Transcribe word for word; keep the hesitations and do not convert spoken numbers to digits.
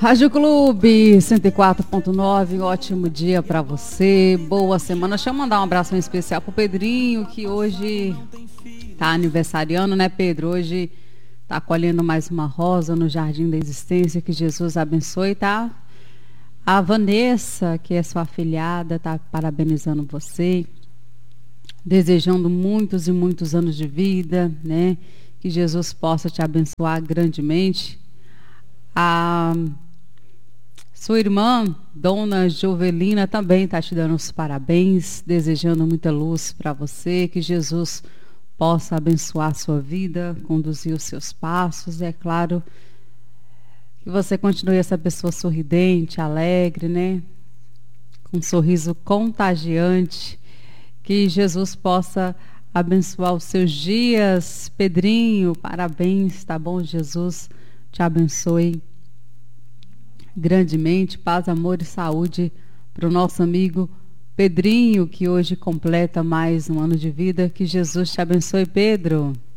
Rádio Clube cento e quatro ponto nove, um ótimo dia para você, boa semana. Deixa eu mandar um abraço especial pro Pedrinho, que hoje tá aniversariando, né, Pedro? Hoje tá colhendo mais uma rosa no Jardim da Existência, que Jesus abençoe, tá? A Vanessa, que é sua afilhada, tá parabenizando você, desejando muitos e muitos anos de vida, né? Que Jesus possa te abençoar grandemente. A sua irmã, Dona Jovelina, também está te dando os parabéns, desejando muita luz para você, que Jesus possa abençoar a sua vida, conduzir os seus passos. É claro que você continue essa pessoa sorridente, alegre, né? Com um sorriso contagiante, que Jesus possa abençoar os seus dias. Pedrinho, parabéns, tá bom? Jesus te abençoe grandemente, paz, amor e saúde para o nosso amigo Pedrinho, que hoje completa mais um ano de vida. Que Jesus te abençoe, Pedro.